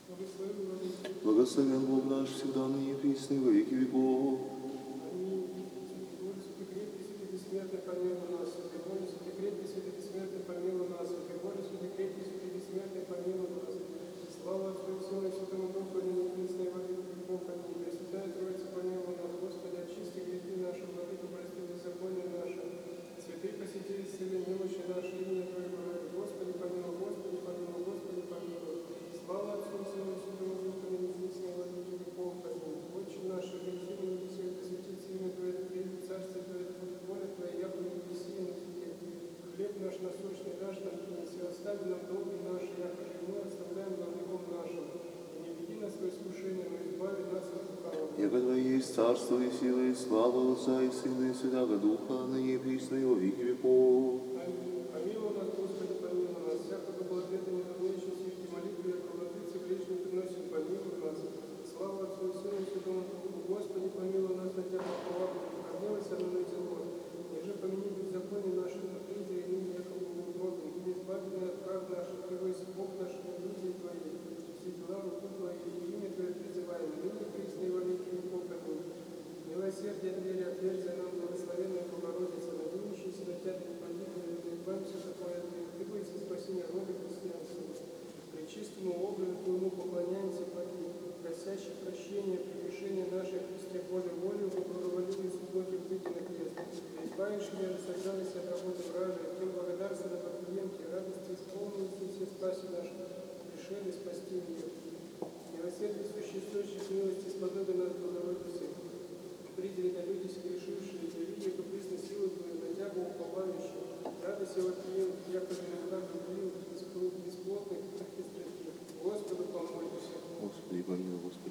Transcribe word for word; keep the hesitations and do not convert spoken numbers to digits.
Благословен Бог наш, всегда ныне и присно и во веки веков. Аминь. Святый Боже, святый крепкий, святый бессмертный, помилуй нас. Святый Боже, святый крепкий, святый бессмертный, помилуй нас. Святый Боже, святый крепкий, святый бессмертный, помилуй нас. Слава Отцу и Сыну и Святому Духу, ныне и присно и во веки веков. Аминь. Пресвятая Троица, помилуй нас. Господи, очисти грехи наши, владыка, прости беззаконие наше. Святые посетили исцели немощи наши, имя Твое говорит. Господи, помилуй, Господи, помилуй, Господи, помилуй. Слава Отцу и Сыну и Святому Духу, ныне и присно и во веки веков. Аминь. Отче наш, грехи на небесах, да светится имя Твое, да придет царствие Твое, да будет воля Твоя, яко на небеси и на земле. Хлеб наш насущный дашь нам днесь, и остави нам долги наши, яко же и мы оставляем должником нашим. И не веди нас в искушение, но избави нас от лукавого. Яко Твое есть царство и сила и слава Отца и Сына и Святаго Духа, ныне и присно и во веки веков. Аминь. Помилуй нас, Господи, помилуй нас. Всякого благодати не разумеющий сети молитвы, яко владыцы грешных приносим, помилуй нас. Слава Отцу и Сыну и Святому Духу. Господи, помилуй нас, на Тебя поповаду, не прогневайся на нас зело. Еже помяни беззаконие наше, но прежде и ныне, яко богоугодным, и избави нас от прав наших, Его есть Бог наш, люди Твои, все дела руку Твои, и имя Твое призываем, ныне присно и во веки веков. Аминь. Милосердие двери отверзия нам, благословенная Богородица, надеющаяся на Тебя, да не погибнем, да избавимся Твоей от греха. Ты боишься спасения рода христианства. Пречистому образу Твоему поклоняемся, просящий прощения, прегрешения нашей Христе Божией волю, благоволили субботе выйти на крест. Избавишь меня, сожалуйся от работы вражей, тем благодарственно по клиенте, радости исполнились и все спаси наш, пришели спасти мир. Милосердие сущий источник милости, сподоби нас, Богородицы, придели на люди согрешившие, и видя, как присно силы Твою, на Тягу уповающих, радость его прием, яко же река любви, бесплотных и страстей. Господу помолимся. Господи, помилуй, Господи.